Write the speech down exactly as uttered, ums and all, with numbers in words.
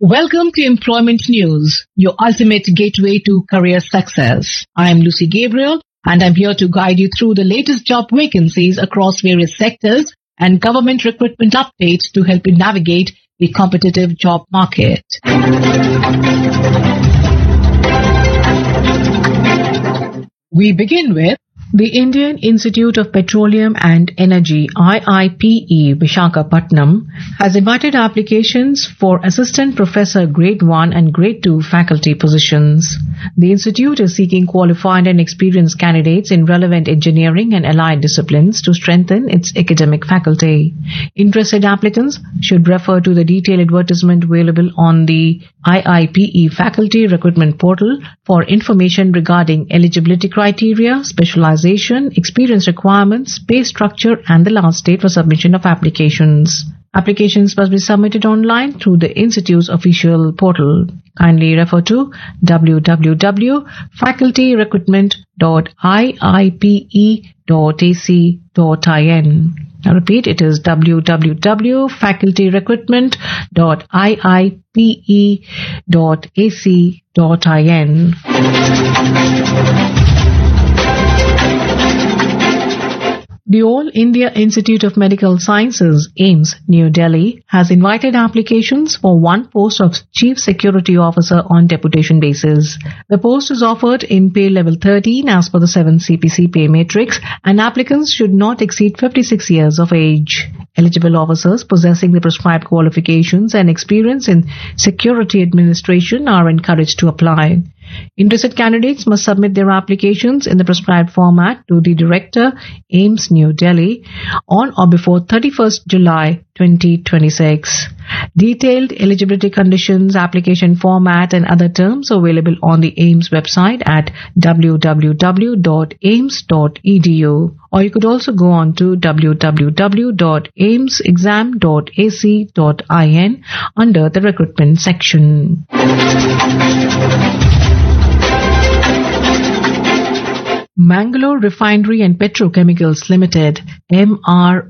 Welcome to Employment News, your ultimate gateway to career success. I am Lucy Gabriel and I'm here to guide you through the latest job vacancies across various sectors and government recruitment updates to help you navigate the competitive job market. We begin with the Indian Institute of Petroleum and Energy I I P E Visakhapatnam has invited applications for assistant professor grade one and grade two faculty positions. The institute is seeking qualified and experienced candidates in relevant engineering and allied disciplines to strengthen its academic faculty. Interested applicants should refer to the detailed advertisement available on the I I P E faculty recruitment portal for information regarding eligibility criteria, specialization, experience requirements, pay structure, and the last date for submission of applications. Applications must be submitted online through the Institute's official portal. Kindly refer to w w w dot faculty recruitment dot i i p e dot a c dot in. I repeat, it is w w w dot faculty recruitment dot i i p e dot a c dot in. The All India Institute of Medical Sciences, AIIMS, New Delhi, has invited applications for one post of Chief Security Officer on deputation basis. The post is offered in pay level thirteen as per the seventh C P C pay matrix, and applicants should not exceed fifty-six years of age. Eligible officers possessing the prescribed qualifications and experience in security administration are encouraged to apply. Interested candidates must submit their applications in the prescribed format to the Director, AIIMS, New Delhi, on or before thirty-first July twenty twenty-six. Detailed eligibility conditions, application format, and other terms are available on the AIIMS website at w w w dot aims dot e d u, or you could also go on to w w w dot aims exam dot a c dot in under the recruitment section. Mangalore Refinery and Petrochemicals Limited, M R